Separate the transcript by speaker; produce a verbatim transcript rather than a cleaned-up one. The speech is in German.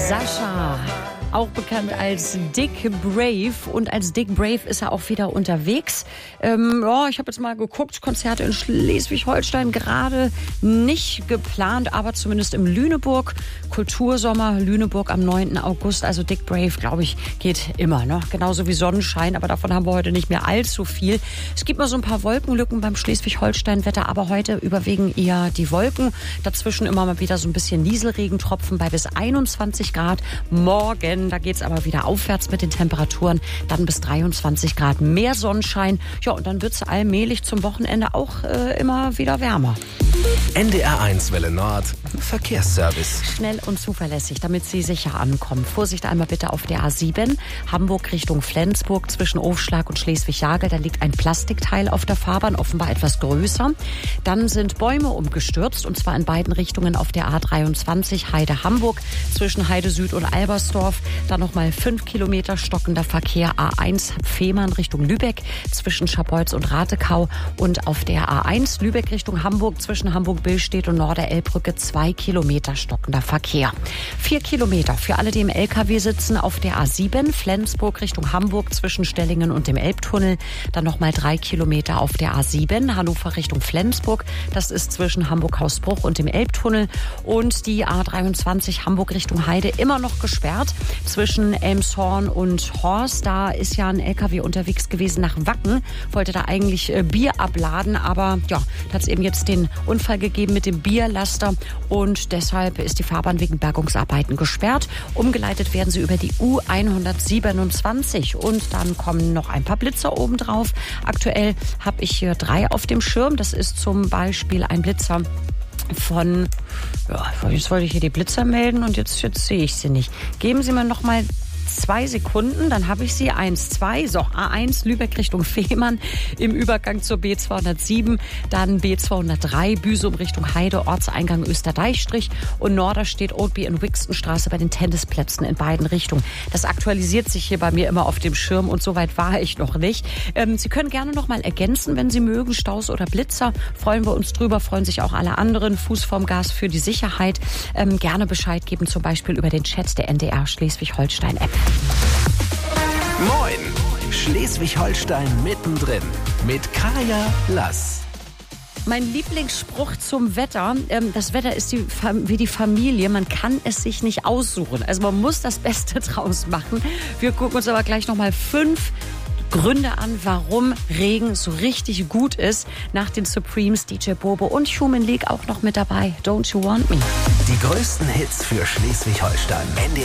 Speaker 1: Sascha, auch bekannt als Dick Brave. Und als Dick Brave ist er auch wieder unterwegs. Ähm, ja, ich habe jetzt mal geguckt, Konzerte in Schleswig-Holstein gerade nicht geplant, aber zumindest im Lüneburg. Kultursommer Lüneburg am neunten August. Also Dick Brave, glaube ich, geht immer. Ne? Genauso wie Sonnenschein, aber davon haben wir heute nicht mehr allzu viel. Es gibt mal so ein paar Wolkenlücken beim Schleswig-Holstein-Wetter, aber heute überwiegen eher die Wolken. Dazwischen immer mal wieder so ein bisschen Nieselregentropfen bei bis einundzwanzig Grad. Morgen, da geht's aber wieder aufwärts mit den Temperaturen. Dann bis dreiundzwanzig Grad mehr Sonnenschein. Ja, und dann wird's allmählich zum Wochenende auch äh, immer wieder wärmer.
Speaker 2: N D R eins Welle Nord, Verkehrsservice.
Speaker 1: Schnell und zuverlässig, damit Sie sicher ankommen. Vorsicht einmal bitte auf der A sieben, Hamburg Richtung Flensburg zwischen Ofschlag und Schleswig-Jagel. Da liegt ein Plastikteil auf der Fahrbahn, offenbar etwas größer. Dann sind Bäume umgestürzt, und zwar in beiden Richtungen auf der A dreiundzwanzig Heide-Hamburg zwischen Heide Süd und Albersdorf. Dann nochmal fünf Kilometer stockender Verkehr A eins Fehmarn Richtung Lübeck zwischen Scharbeutz und Ratekau. Und auf der A eins Lübeck Richtung Hamburg zwischen Hamburg-Billstedt und Norder-Elbbrücke zwei Kilometer stockender Verkehr. Vier Kilometer für alle, die im L K W sitzen, auf der A sieben Flensburg Richtung Hamburg zwischen Stellingen und dem Elbtunnel. Dann nochmal drei Kilometer auf der A sieben Hannover Richtung Flensburg. Das ist zwischen Hamburg-Hausbruch und dem Elbtunnel. Und die A dreiundzwanzig Hamburg Richtung Heide immer noch gesperrt zwischen Elmshorn und Horst. Da ist ja ein L K W unterwegs gewesen nach Wacken, wollte da eigentlich Bier abladen, aber ja, da hat es eben jetzt den Unfall gegeben mit dem Bierlaster und deshalb ist die Fahrbahn wegen Bergungsarbeiten gesperrt. Umgeleitet werden sie über die U hundertsiebenundzwanzig und dann kommen noch ein paar Blitzer obendrauf. Aktuell habe ich hier drei auf dem Schirm. Das ist zum Beispiel ein Blitzer von, ja, jetzt wollte ich hier die Blitzer melden und jetzt, jetzt sehe ich sie nicht. Geben Sie mir noch mal zwei Sekunden, dann habe ich sie. Eins, zwei, so, A eins Lübeck Richtung Fehmarn im Übergang zur B zweihundertsieben, dann B zweihundertdrei Büsum Richtung Heide, Ortseingang Österdeichstrich und Norderstedt, Oldby und Wixtonstraße bei den Tennisplätzen in beiden Richtungen. Das aktualisiert sich hier bei mir immer auf dem Schirm und so weit war ich noch nicht. Ähm, Sie können gerne noch mal ergänzen, wenn Sie mögen, Staus oder Blitzer, freuen wir uns drüber, freuen sich auch alle anderen. Fuß vorm Gas für die Sicherheit. Ähm, gerne Bescheid geben, zum Beispiel über den Chat der N D R Schleswig-Holstein-App.
Speaker 2: Moin, Schleswig-Holstein mittendrin mit Kaya Lass.
Speaker 1: Mein Lieblingsspruch zum Wetter, ähm, das Wetter ist die, wie die Familie, man kann es sich nicht aussuchen. Also man muss das Beste draus machen. Wir gucken uns aber gleich nochmal fünf Gründe an, warum Regen so richtig gut ist. Nach den Supremes, D J Bobo und Human League auch noch mit dabei. Don't You Want Me?
Speaker 2: Die größten Hits für Schleswig-Holstein. N D